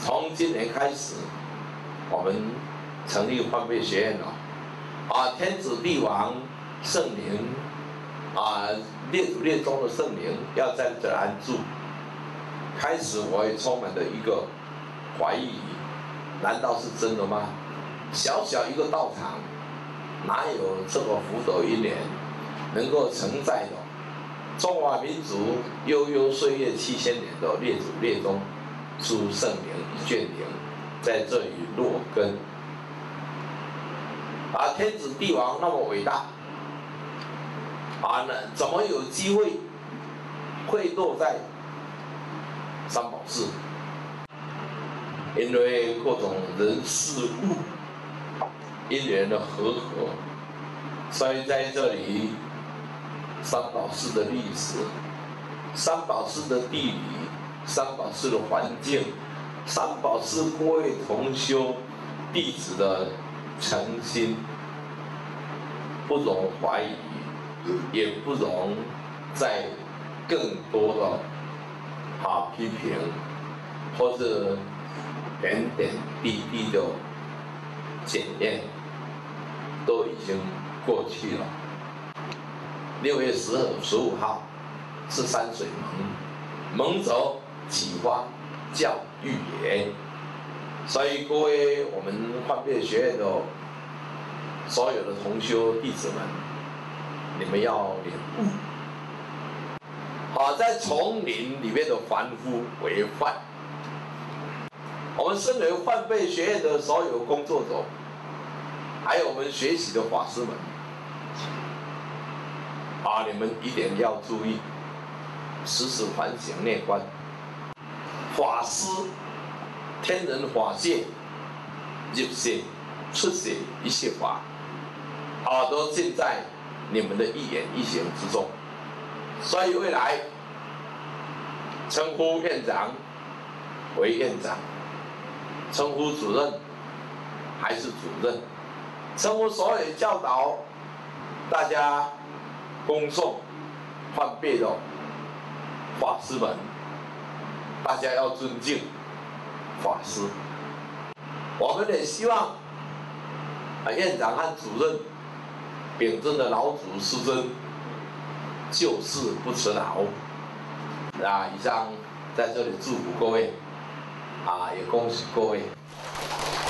从今年开始，我们成立换辈学院了。天子帝王圣灵列祖列宗的圣灵要在这安住。开始我也充满了一个怀疑，难道是真的吗？小小一个道场，哪有这个福德因缘能够承载的中华民族悠悠岁月7000年的列祖列宗出圣灵一卷灵，在这里落根。天子帝王那么伟大，怎么有机会会落在三宝寺？因为各种人事物因缘的和合，所以在这里，三宝寺的历史、三宝寺的地理、三宝寺的环境、三宝寺各位同修弟子的诚心，不容怀疑，也不容再更多的批评，或者点点滴滴的检验，都已经过去了。6月15号是山水蒙则启发教育也，所以各位我们换辈学院的所有的同修弟子们，你们要领悟。在丛林里面的凡夫为患。我们身为换辈学院的所有工作者，还有我们学习的法师们，你们一点要注意，时时反省内观。法师天人法界入世出世一切法，都尽在你们的一言一行之中。所以未来称呼院长为院长，称呼主任还是主任，称呼所有教导大家恭送换辈的法师们，大家要尊敬法师。我们也希望院长和主任秉正的老祖师尊，救世不辞劳。以上在这里祝福各位，也恭喜各位。